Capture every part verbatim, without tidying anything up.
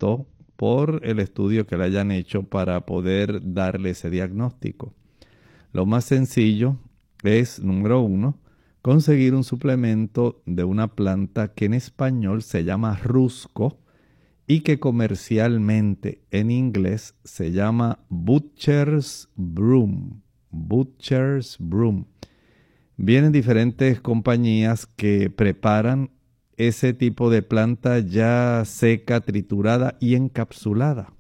optó por el estudio que le hayan hecho para poder darle ese diagnóstico. Lo más sencillo es, número uno, conseguir un suplemento de una planta que en español se llama rusco y que comercialmente en inglés se llama Butcher's Broom. Butcher's Broom. Vienen diferentes compañías que preparan ese tipo de planta ya seca, triturada y encapsulada.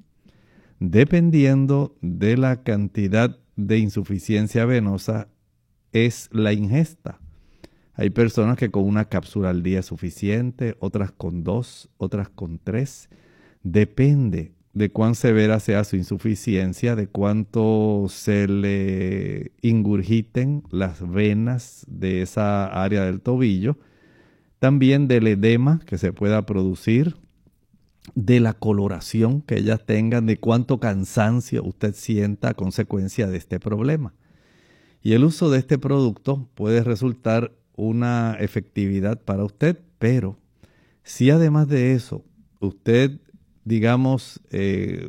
Dependiendo de la cantidad de insuficiencia venosa, es la ingesta. Hay personas que con una cápsula al día es suficiente, otras con dos, otras con tres. Depende de cuán severa sea su insuficiencia, de cuánto se le ingurgiten las venas de esa área del tobillo, también del edema que se pueda producir, de la coloración que ellas tengan, de cuánto cansancio usted sienta a consecuencia de este problema. Y el uso de este producto puede resultar una efectividad para usted, pero si además de eso usted, digamos, eh,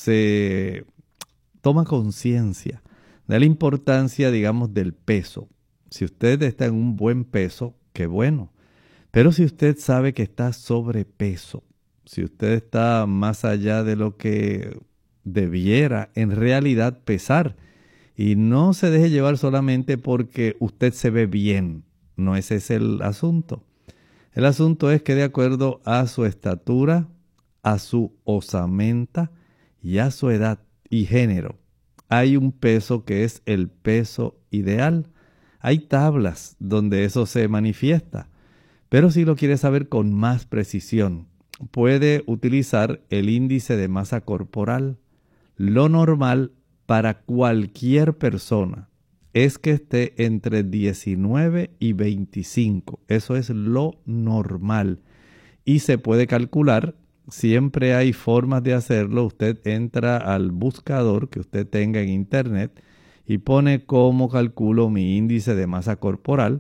se toma conciencia de la importancia, digamos, del peso. Si usted está en un buen peso, qué bueno. Pero si usted sabe que está sobrepeso, si usted está más allá de lo que debiera en realidad pesar, y no se deje llevar solamente porque usted se ve bien, no ese es el asunto. El asunto es que de acuerdo a su estatura, a su osamenta y a su edad y género, hay un peso que es el peso ideal. Hay tablas donde eso se manifiesta, pero si lo quiere saber con más precisión, puede utilizar el índice de masa corporal. Lo normal para cualquier persona es que esté entre diecinueve y veinticinco. Eso es lo normal. Y se puede calcular, siempre hay formas de hacerlo. Usted entra al buscador que usted tenga en internet y pone cómo calculo mi índice de masa corporal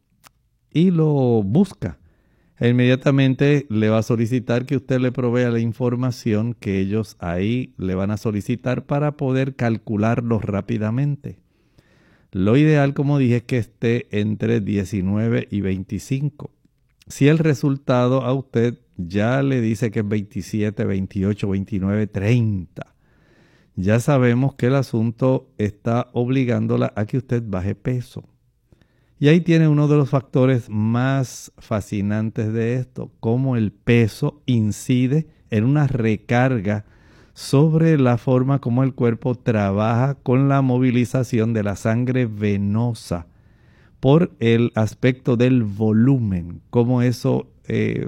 y lo busca. E inmediatamente le va a solicitar que usted le provea la información que ellos ahí le van a solicitar para poder calcularlo rápidamente. Lo ideal, como dije, es que esté entre diecinueve y veinticinco. Si el resultado a usted ya le dice que es veintisiete, veintiocho, veintinueve, treinta, ya sabemos que el asunto está obligándola a que usted baje peso. Y ahí tiene uno de los factores más fascinantes de esto, cómo el peso incide en una recarga sobre la forma como el cuerpo trabaja con la movilización de la sangre venosa por el aspecto del volumen, cómo eso eh,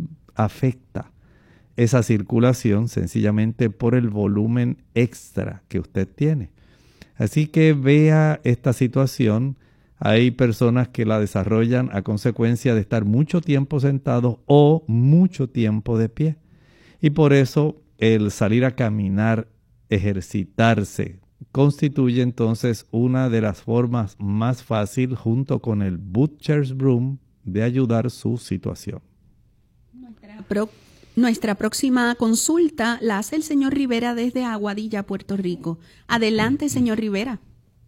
afecta esa circulación sencillamente por el volumen extra que usted tiene. Así que vea esta situación. Hay personas que la desarrollan a consecuencia de estar mucho tiempo sentados o mucho tiempo de pie. Y por eso el salir a caminar, ejercitarse, constituye entonces una de las formas más fáciles junto con el Butcher's Broom de ayudar su situación. Nuestra, pro, nuestra próxima consulta la hace el señor Rivera desde Aguadilla, Puerto Rico. Adelante, señor Rivera.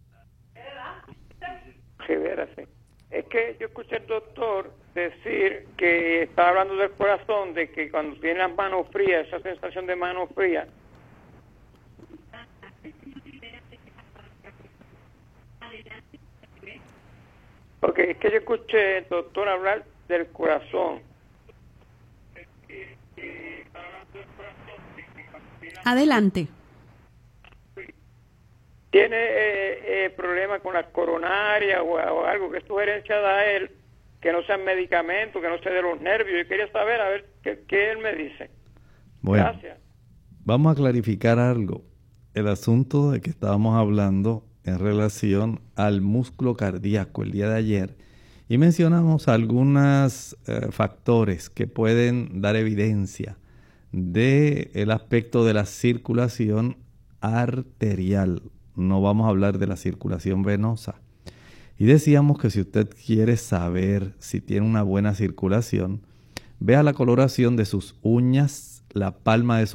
Rivera, sí. Es que yo escuché al doctor decir que estaba hablando del corazón, de que cuando tiene las manos frías, esa sensación de manos frías. Ok, es que yo escuché al doctor hablar del corazón. Adelante. Tiene eh, eh, problemas con la coronaria o, o algo. ¿Qué sugerencia da él? Que no sean medicamentos, que no sea de los nervios. Yo quería saber, a ver, qué, qué él me dice. Bueno, gracias. Vamos a clarificar algo. El asunto de que estábamos hablando en relación al músculo cardíaco el día de ayer, y mencionamos algunos eh, factores que pueden dar evidencia del aspecto de la circulación arterial. No vamos a hablar de la circulación venosa. Y decíamos que si usted quiere saber si tiene una buena circulación, vea la coloración de sus uñas, la palma de su